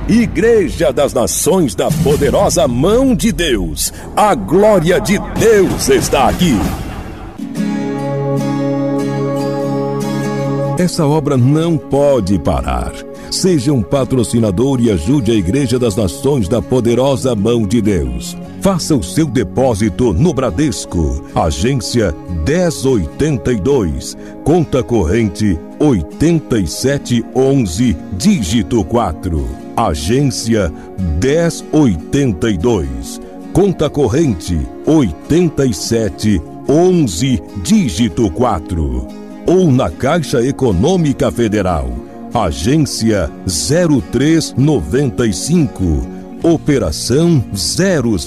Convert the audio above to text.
Igreja das Nações da Poderosa Mão de Deus. A glória de Deus está aqui. Essa obra não pode parar. Seja um patrocinador e ajude a Igreja das Nações da Poderosa Mão de Deus. Faça o seu depósito no Bradesco, agência 1082, conta corrente 8711, dígito 4. Agência 1082, conta corrente 8711, dígito 4. Ou na Caixa Econômica Federal, agência 0395, operação 00.